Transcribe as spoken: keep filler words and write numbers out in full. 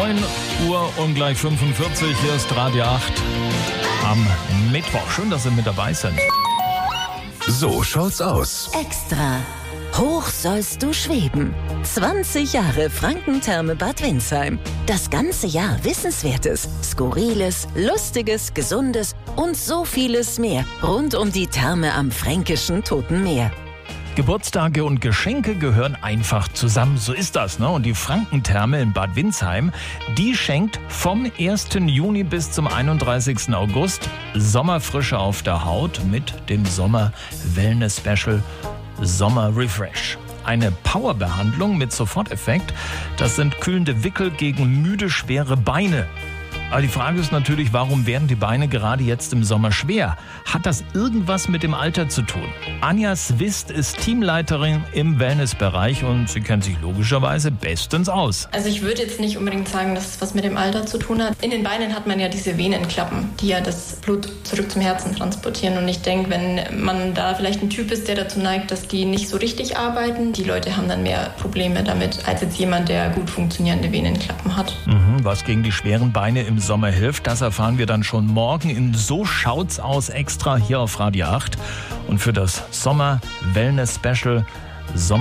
neun Uhr und gleich fünfundvierzig. Hier ist Radio acht am Mittwoch. Schön, dass Sie mit dabei sind. So schaut's aus. Extra. Hoch sollst du schweben. zwanzig Jahre Frankentherme Bad Windsheim. Das ganze Jahr Wissenswertes, Skurriles, Lustiges, Gesundes und so vieles mehr rund um die Therme am fränkischen Toten Meer. Geburtstage und Geschenke gehören einfach zusammen. So ist das, ne? Und die Frankentherme in Bad Windsheim, die schenkt vom ersten Juni bis zum einunddreißigsten August Sommerfrische auf der Haut mit dem Sommer-Wellness-Special Sommer Refresh. Eine Powerbehandlung mit Soforteffekt. Das sind kühlende Wickel gegen müde, schwere Beine. Aber die Frage ist natürlich, warum werden die Beine gerade jetzt im Sommer schwer? Hat das irgendwas mit dem Alter zu tun? Anja Swist ist Teamleiterin im Wellnessbereich und sie kennt sich logischerweise bestens aus. Also ich würde jetzt nicht unbedingt sagen, dass es was mit dem Alter zu tun hat. In den Beinen hat man ja diese Venenklappen, die ja das Blut zurück zum Herzen transportieren. Und ich denke, wenn man da vielleicht ein Typ ist, der dazu neigt, dass die nicht so richtig arbeiten, die Leute haben dann mehr Probleme damit, als jetzt jemand, der gut funktionierende Venenklappen hat. Mhm, was gegen die schweren Beine im Sommer hilft, das erfahren wir dann schon morgen in So schaut's aus extra hier auf Radio acht. Und für das Sommer-Wellness-Special Sommer